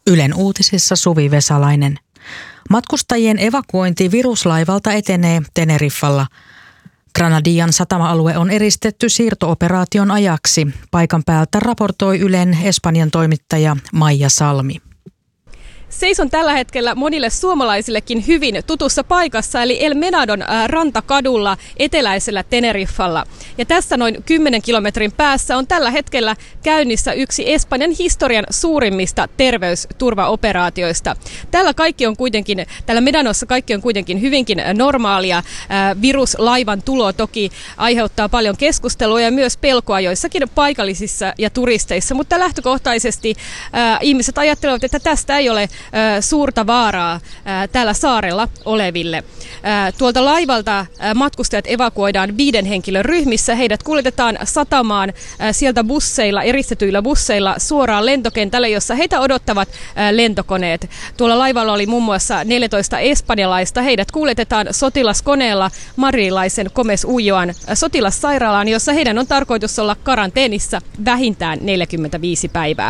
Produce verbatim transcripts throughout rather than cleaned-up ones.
Ylen uutisissa Suvi Vesalainen. Matkustajien evakuointi viruslaivalta etenee Teneriffalla. Granadian satama-alue on eristetty siirto-operaation ajaksi. Paikan päältä raportoi Ylen Espanjan toimittaja Maija Salmi. Seison tällä hetkellä monille suomalaisillekin hyvin tutussa paikassa, eli El Menadon rantakadulla eteläisellä Teneriffalla. Ja tässä noin kymmenen kilometrin päässä on tällä hetkellä käynnissä yksi Espanjan historian suurimmista terveysturvaoperaatioista. Tällä, kaikki on kuitenkin, tällä Medanossa kaikki on kuitenkin hyvinkin normaalia. Viruslaivan tulo toki aiheuttaa paljon keskustelua ja myös pelkoa joissakin paikallisissa ja turisteissa, mutta lähtökohtaisesti äh, ihmiset ajattelevat, että tästä ei ole suurta vaaraa täällä saarella oleville. Tuolta laivalta matkustajat evakuoidaan viiden henkilön ryhmissä. Heidät kuljetetaan satamaan sieltä busseilla, eristetyillä busseilla suoraan lentokentälle, jossa heitä odottavat lentokoneet. Tuolla laivalla oli muun muassa neljätoista espanjalaista. Heidät kuljetetaan sotilaskoneella madridilaisen Gómez Ulloan sotilassairaalaan, jossa heidän on tarkoitus olla karanteenissa vähintään neljäkymmentäviisi päivää.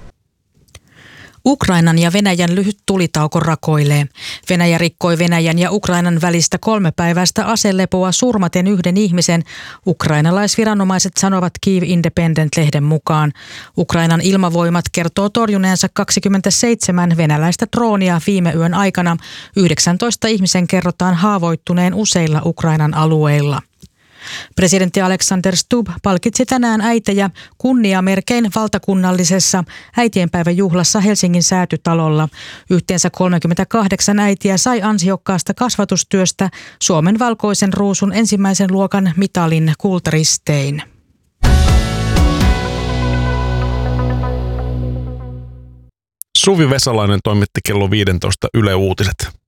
Ukrainan ja Venäjän lyhyt tulitauko rakoilee. Venäjä rikkoi Venäjän ja Ukrainan välistä kolmepäiväistä aselepoa surmaten yhden ihmisen, ukrainalaisviranomaiset sanovat Kyiv Independent-lehden mukaan. Ukrainan ilmavoimat kertoo torjuneensa kaksikymmentäseitsemän venäläistä droonia viime yön aikana. yhdeksäntoista ihmisen kerrotaan haavoittuneen useilla Ukrainan alueilla. Presidentti Alexander Stubb palkitsi tänään äitejä kunniamerkein valtakunnallisessa äitienpäiväjuhlassa Helsingin Säätytalolla. Yhteensä kolmekymmentäkahdeksan äitiä sai ansiokkaasta kasvatustyöstä Suomen valkoisen ruusun ensimmäisen luokan mitalin kultaristein. Suvi Vesalainen toimitti kello viisitoista Yle Uutiset.